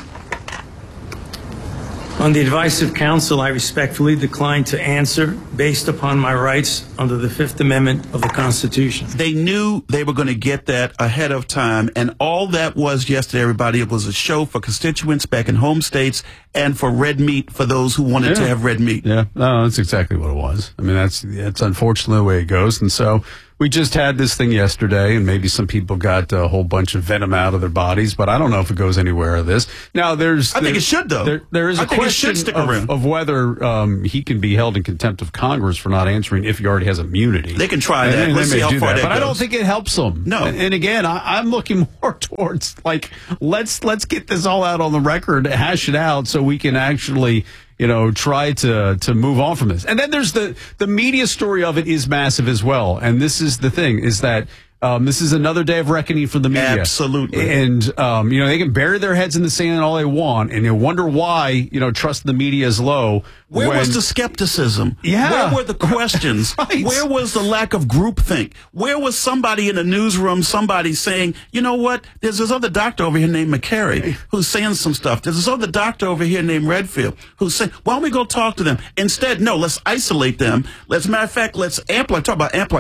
On the advice of counsel, I respectfully decline to answer based upon my rights under the Fifth Amendment of the Constitution. They knew they were going to get that ahead of time, and all that was yesterday, everybody, it was a show for constituents back in home states and for red meat for those who wanted to have red meat. Yeah, no, that's exactly what it was. I mean, that's unfortunately the way it goes, and so we just had this thing yesterday, and maybe some people got a whole bunch of venom out of their bodies, but I don't know if it goes anywhere of this. Now, I think it should, though. There is a question of whether he can be held in contempt of Congress for not answering if he already has immunity. They can try that. Let's see how far that goes. But I don't think it helps them. No. And again, I'm looking more towards, let's get this all out on the record, hash it out, so we can actually try to move on from this. And then there's the media story of it is massive as well. And this is the thing, is that this is another day of reckoning for the media. Absolutely. And, they can bury their heads in the sand all they want, and you wonder why, trust the media is low. Where was the skepticism? Yeah. Where were the questions? Right. Where was the lack of groupthink? Where was somebody in the newsroom, somebody saying, you know what, there's this other doctor over here named McCary who's saying some stuff. There's this other doctor over here named Redfield who's saying, why don't we go talk to them? Instead, no, let's isolate them. Matter of fact, let's amplify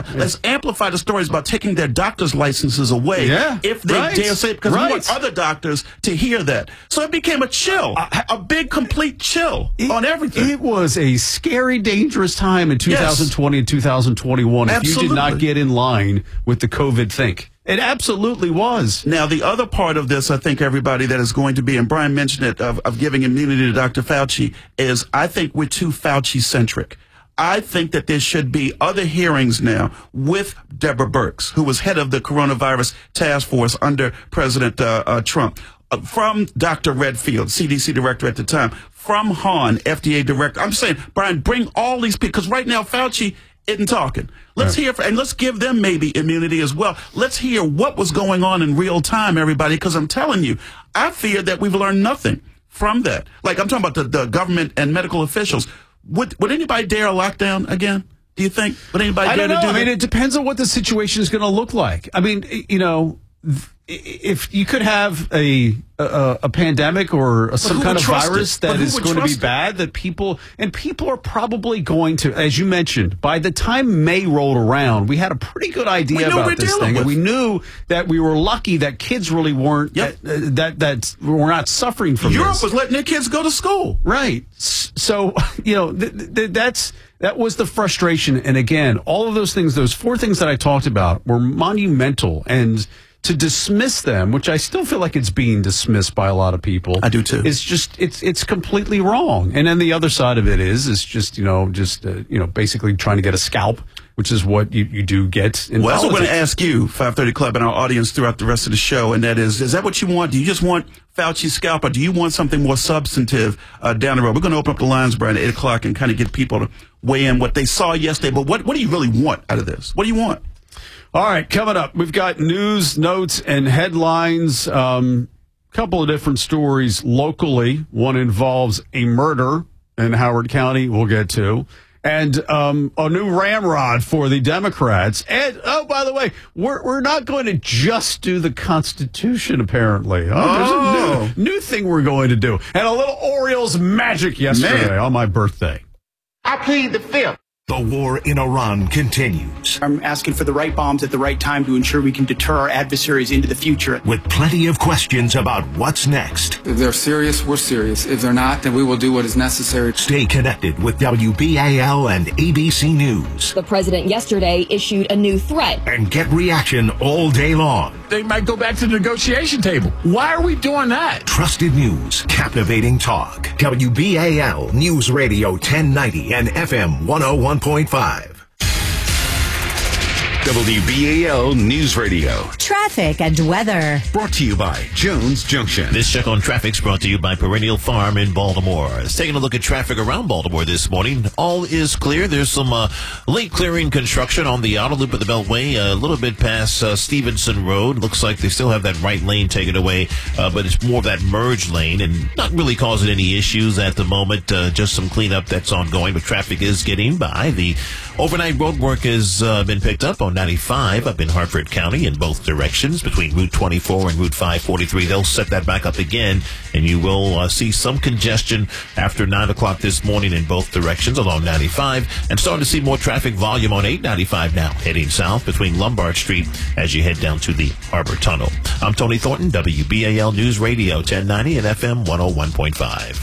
the stories about taking their doctor's licenses away if they dare say it, because we want other doctors to hear that. So it became a chill, a big, complete chill on everything. It was a scary, dangerous time in 2020 and 2021 if you did not get in line with the COVID think. It absolutely was. Now, the other part of this, I think, everybody, that is going to be, and Brian mentioned it, of giving immunity to Dr. Fauci, is I think we're too Fauci-centric. I think that there should be other hearings now with Deborah Birx, who was head of the coronavirus task force under President Trump, from Dr. Redfield, CDC director at the time, from Hahn, FDA director. I'm saying, Brian, bring all these people, because right now Fauci isn't talking. Let's hear, and let's give them maybe immunity as well. Let's hear what was going on in real time, everybody, because I'm telling you, I fear that we've learned nothing from that. Like, I'm talking about the government and medical officials. Would anybody dare a lockdown again? Do you think? Would anybody dare to do that? I mean, it depends on what the situation is going to look like. I mean, if you could have a pandemic or some kind of virus that is going to be bad, that people are probably going to, as you mentioned, by the time May rolled around, we had a pretty good idea about this thing, and we knew that we were lucky that kids really weren't that were not suffering from Europe this. was letting their kids go to school, right? So that was the frustration, and again, all of those things, those four things that I talked about, were monumental, and to dismiss them, which I still feel like it's being dismissed by a lot of people. I do too. It's just it's completely wrong. And then the other side of it is just basically trying to get a scalp, which is what you do get in Well, that's what politics. I'm going to ask you, 530 Club, and our audience throughout the rest of the show, and that is that what you want? Do you just want Fauci's scalp, or do you want something more substantive down the road? We're going to open up the lines, Brian, at 8 o'clock and kind of get people to weigh in what they saw yesterday. But what do you really want out of this? What do you want? All right, coming up, we've got news, notes, and headlines. Couple of different stories locally. One involves a murder in Howard County we'll get to. And a new ramrod for the Democrats. And, oh, by the way, we're not going to just do the Constitution, apparently. There's a new thing we're going to do. And a little Orioles magic yesterday on my birthday. I plead the fifth. The war in Iran continues. I'm asking for the right bombs at the right time to ensure we can deter our adversaries into the future. With plenty of questions about what's next. If they're serious, we're serious. If they're not, then we will do what is necessary. Stay connected with WBAL and ABC News. The president yesterday issued a new threat. And get reaction all day long. They might go back to the negotiation table. Why are we doing that? Trusted news, captivating talk. WBAL News Radio 1090 and FM 101.5. WBAL News Radio. Traffic and weather. Brought to you by Jones Junction. This check on traffic's brought to you by Perennial Farm in Baltimore. It's taking a look at traffic around Baltimore this morning. All is clear. There's some late clearing construction on the outer loop of the Beltway, a little bit past Stevenson Road. Looks like they still have that right lane taken away, but it's more of that merge lane and not really causing any issues at the moment. Just some cleanup that's ongoing, but traffic is getting by. The overnight road work has been picked up on 95 up in Hartford County in both directions between Route 24 and Route 543. They'll set that back up again, and you will see some congestion after 9 o'clock this morning in both directions along 95, and starting to see more traffic volume on 895 now, heading south between Lombard Street as you head down to the Harbor Tunnel. I'm Tony Thornton, WBAL News Radio 1090 and FM 101.5.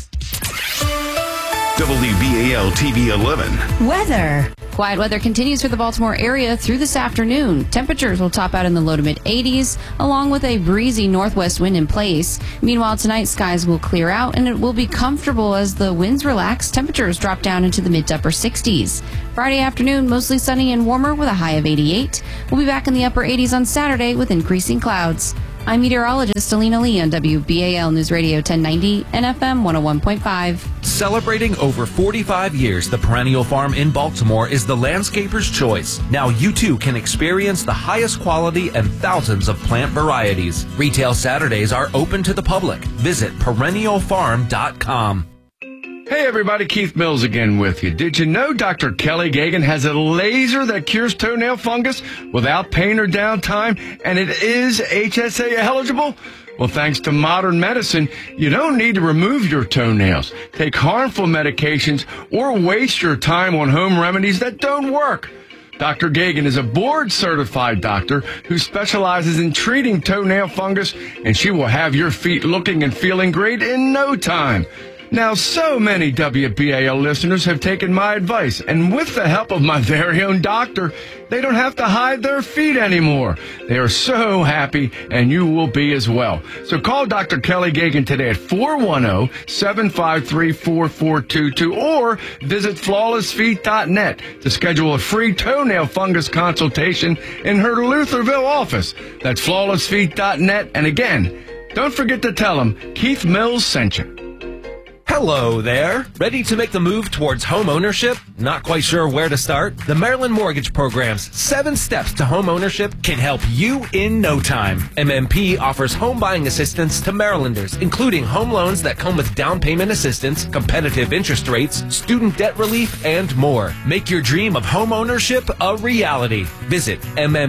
WBAL TV 11. Weather. Quiet weather continues for the Baltimore area through this afternoon. Temperatures will top out in the low to mid 80s, along with a breezy northwest wind in place. Meanwhile, tonight skies will clear out and it will be comfortable as the winds relax. Temperatures drop down into the mid to upper 60s. Friday afternoon, mostly sunny and warmer with a high of 88. We'll be back in the upper 80s on Saturday with increasing clouds. I'm meteorologist Alina Lee on WBAL News Radio 1090 and FM 101.5. Celebrating over 45 years, the Perennial Farm in Baltimore is the landscaper's choice. Now you too can experience the highest quality and thousands of plant varieties. Retail Saturdays are open to the public. Visit perennialfarm.com. Hey everybody, Keith Mills again with you. Did you know Dr. Kelly Gagan has a laser that cures toenail fungus without pain or downtime, and it is HSA eligible? Well, thanks to modern medicine, you don't need to remove your toenails, take harmful medications, or waste your time on home remedies that don't work. Dr. Gagan is a board-certified doctor who specializes in treating toenail fungus, and she will have your feet looking and feeling great in no time. Now, so many WBAL listeners have taken my advice, and with the help of my very own doctor, they don't have to hide their feet anymore. They are so happy, and you will be as well. So call Dr. Kelly Gagan today at 410-753-4422 or visit flawlessfeet.net to schedule a free toenail fungus consultation in her Lutherville office. That's flawlessfeet.net. And again, don't forget to tell them Keith Mills sent you. Hello there. Ready to make the move towards home ownership? Not quite sure where to start? The Maryland Mortgage Program's 7 Steps to Home Ownership can help you in no time. MMP offers home buying assistance to Marylanders, including home loans that come with down payment assistance, competitive interest rates, student debt relief, and more. Make your dream of home ownership a reality. Visit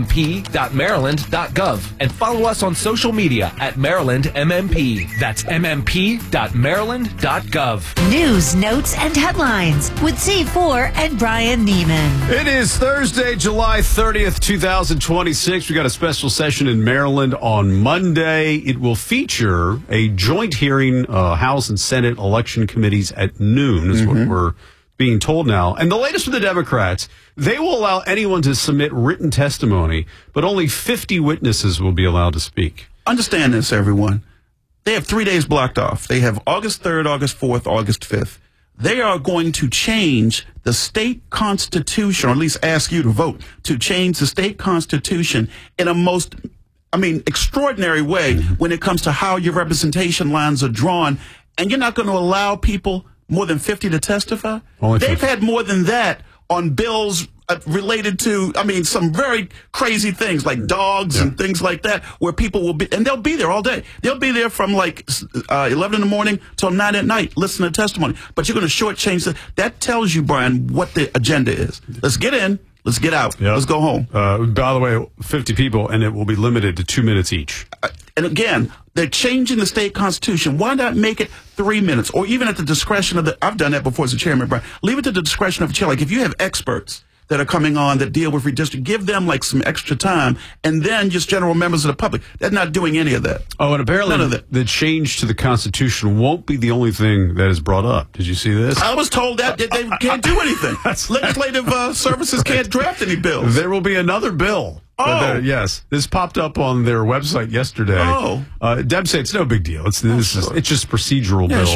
mmp.maryland.gov and follow us on social media at MarylandMMP. That's mmp.maryland.gov. News, notes, and headlines with C4 and Brian Neiman. It is Thursday, July 30th, 2026. We got a special session in Maryland on Monday. It will feature a joint hearing, House and Senate election committees at noon, is what we're being told now. And the latest from the Democrats, they will allow anyone to submit written testimony, but only 50 witnesses will be allowed to speak. Understand this, everyone. They have 3 days blocked off. They have August 3rd, August 4th, August 5th. They are going to change the state constitution, or at least ask you to vote, to change the state constitution in a most, extraordinary way when it comes to how your representation lines are drawn. And you're not going to allow people more than 50 to testify? They've had more than that on bills related to, some very crazy things like dogs and things like that, where people will be, and they'll be there all day. They'll be there from 11 in the morning till 9 at night, listening to testimony. But you're going to shortchange that. That tells you, Brian, what the agenda is. Let's get in. Let's get out. Let's go home. By the way, 50 people, and it will be limited to 2 minutes each. And again, they're changing the state constitution. Why not make it 3 minutes, or even at the discretion of I've done that before as a chairman, Brian. Leave it to the discretion of the chair. Like if you have experts that are coming on that deal with redistricting, give them some extra time, and then just general members of the public. They're not doing any of that. Oh, and apparently the change to the Constitution won't be the only thing that is brought up. Did you see this? I was told that they can't do anything. Legislative services can't draft any bills. There will be another bill. Yes. This popped up on their website yesterday. Deb said it's no big deal. It's just a procedural bill. Sure.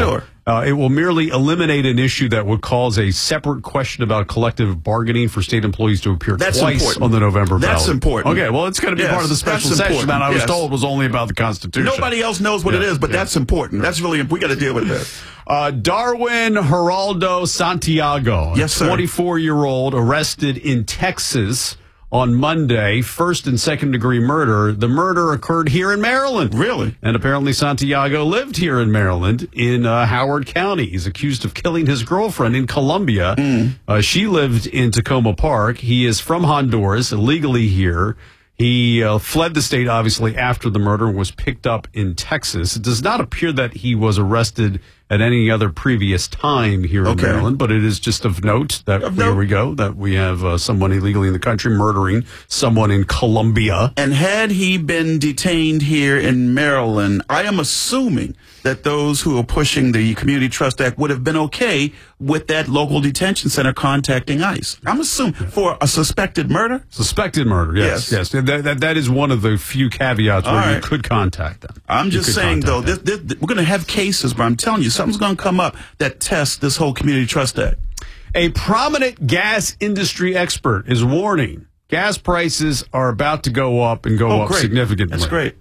It will merely eliminate an issue that would cause a separate question about collective bargaining for state employees to appear twice important. on the November ballot. That's important. Okay, well, it's going to be part of the special session that I was told was only about the Constitution. Nobody else knows what it is, but that's important. That's really we got to deal with that. Darwin Geraldo Santiago, yes, sir. 24-year-old, arrested in Texas on Monday, first and second degree murder. The murder occurred here in Maryland. Really? And apparently Santiago lived here in Maryland in Howard County. He's accused of killing his girlfriend in Colombia. She lived in Tacoma Park. He is from Honduras, illegally here. He fled the state, obviously, after the murder and was picked up in Texas. It does not appear that he was arrested at any other previous time here in Maryland, but it is just of note that here we go, that we have someone illegally in the country murdering someone in Colombia. And had he been detained here in Maryland, I am assuming that those who are pushing the Community Trust Act would have been okay with that local detention center contacting ICE. I'm assuming for a suspected murder? Suspected murder, yes. That is one of the few caveats where you could contact them. I'm just saying, though, we're going to have cases, but I'm telling you, something's going to come up that tests this whole Community Trust Act. A prominent gas industry expert is warning gas prices are about to go up and go up significantly. That's great.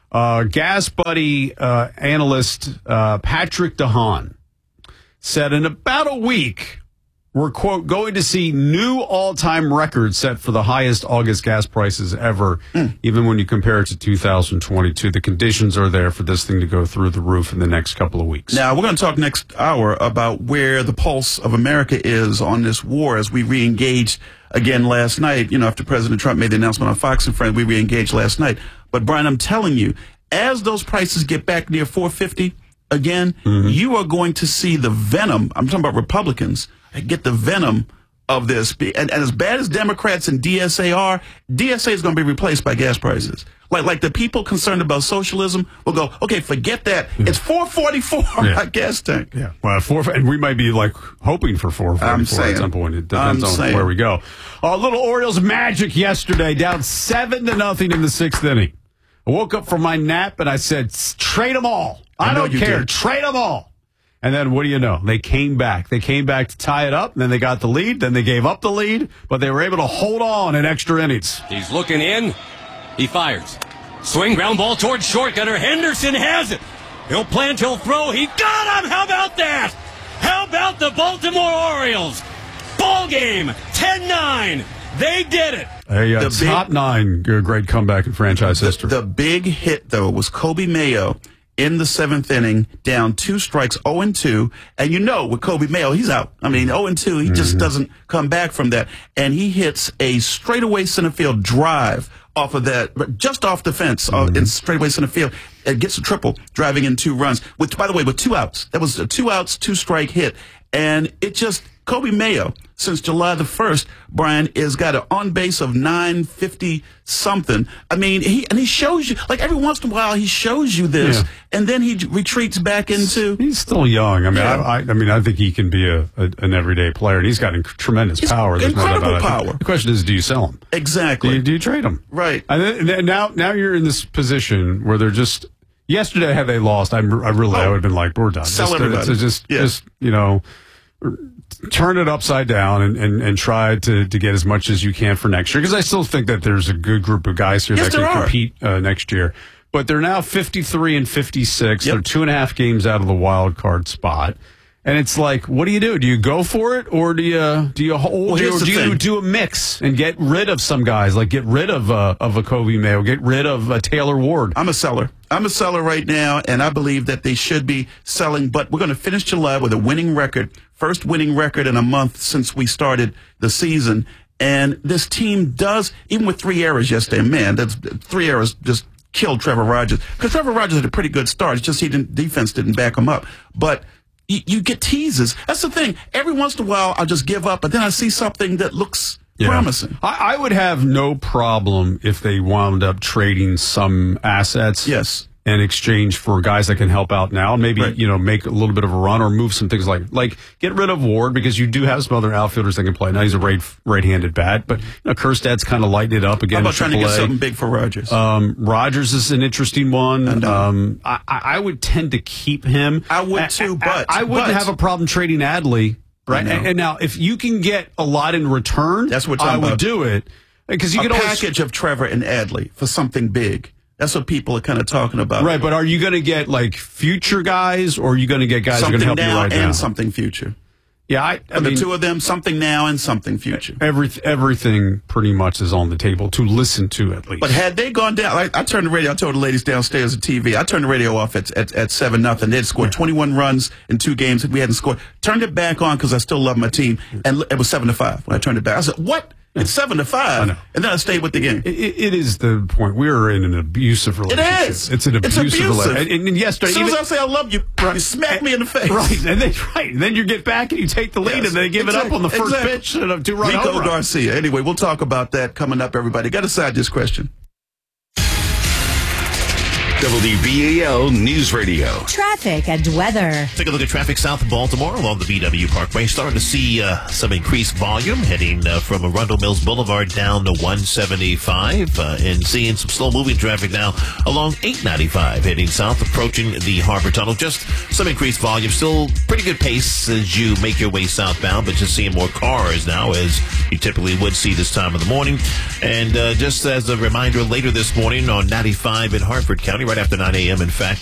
Gas Buddy analyst Patrick DeHaan said in about a week, we're, quote, going to see new all-time records set for the highest August gas prices ever, even when you compare it to 2022. The conditions are there for this thing to go through the roof in the next couple of weeks. Now, we're going to talk next hour about where the pulse of America is on this war as we re-engaged again last night. You know, after President Trump made the announcement on Fox and Friends, we re-engaged last night. But, Brian, I'm telling you, as those prices get back near $4.50 again, you are going to see the venom. I'm talking about Republicans. Get the venom of this. And as bad as Democrats and DSA are, DSA is going to be replaced by gas prices. Like the people concerned about socialism will go, okay, forget that. It's $4.44 on gas tank. Yeah. Well, and we might be like hoping for $4.44 at some point. It depends on where we go. A little Orioles magic yesterday, down 7-0 in the sixth inning. I woke up from my nap and I said, trade them all. I don't care. Trade them all. And then what do you know? They came back. They came back to tie it up. And then they got the lead. Then they gave up the lead. But they were able to hold on in extra innings. He's looking in. He fires. Swing, ground ball towards short. Gunnar Henderson has it. He'll plant, he'll throw. He got him. How about that? How about the Baltimore Orioles? Ball game, 10-9. They did it. A top nine great comeback in franchise history. The big hit, though, was Kobe Mayo in the seventh inning, down 2 strikes, 0-2. And you know, with Kobe Mayo, he's out. I mean, 0-2, he just doesn't come back from that. And he hits a straightaway center field drive off of that, just off the fence in straightaway center field. It gets a triple, driving in 2 runs, by the way, with 2 outs. That was a 2 outs, 2 strike hit. And it just, Kobe Mayo, since July the 1st, Brian, has got an on base of 950 something. I mean, he shows you, like every once in a while, he shows you this, and then he retreats back into. He's still young. I mean, I think he can be an everyday player, and he's got tremendous power. There's incredible power. The question is, do you sell him? Exactly. Do you trade him? Right. And then now you're in this position where they're just. Yesterday, had they lost, I would have been like, we're done. Sell everybody. Just you know, turn it upside down and try to get as much as you can for next year. Because I still think that there's a good group of guys here that can compete next year. But they're now 53 and 56. They're 2.5 games out of the wild card spot. And it's like, what do you do? Do you go for it, or do you hold, or do you do a mix and get rid of some guys, like get rid of a Kobe Mayo, get rid of a Taylor Ward? I'm a seller right now, and I believe that they should be selling. But we're going to finish July with a winning record, first winning record in a month since we started the season. And this team does, even with 3 errors yesterday, man, that's 3 errors just killed Trevor Rogers, because Trevor Rogers had a pretty good start. It's just defense didn't back him up, but. You get teases. That's the thing. Every once in a while, I'll just give up, but then I see something that looks promising. I would have no problem if they wound up trading some assets. Yes. in exchange for guys that can help out now, and maybe make a little bit of a run or move some things like get rid of Ward, because you do have some other outfielders that can play. Now he's a right-handed bat, but Kerstad's kind of lighting it up again. How about trying to get something big for Rogers? Rogers is an interesting one. I would tend to keep him. I would too, but I wouldn't have a problem trading Adley. Right, and now if you can get a lot in return, that's what I would do it, because you a can package of Trevor and Adley for something big. That's what people are kind of talking about. Right, but are you going to get like future guys, or are you going to get guys who are going to help you right now? And something future. Yeah, I mean, the two of them, something now and something future. Everything pretty much is on the table to listen to, at least. But had they gone down, I turned the radio. I told the ladies downstairs at TV. I turned the radio off at 7-0. They'd scored 21 runs in 2 games. We hadn't scored. Turned it back on because I still love my team, and it was 7-5 when I turned it back. I said, "What? It's 7-5," and then I stayed with the game. It is the point. We're in an abusive relationship. It is. It's an abusive relationship. And yesterday, as soon as I say I love you, you smack me in the face. Right, and then you get back and you take the lead, and they give it up on the first pitch and a 2-run home Rico run. Garcia. Anyway, we'll talk about that coming up. Everybody, got to decide this question. WBAL News Radio. Traffic and weather. Take a look at traffic south of Baltimore along the BW Parkway. Starting to see some increased volume heading from Arundel Mills Boulevard down to 175 and seeing some slow-moving traffic now along 895 heading south, approaching the Harbor Tunnel. Just some increased volume. Still pretty good pace as you make your way southbound, but just seeing more cars now as you typically would see this time of the morning. And just as a reminder, later this morning on 95 in Hartford County, right after 9 a.m., in fact,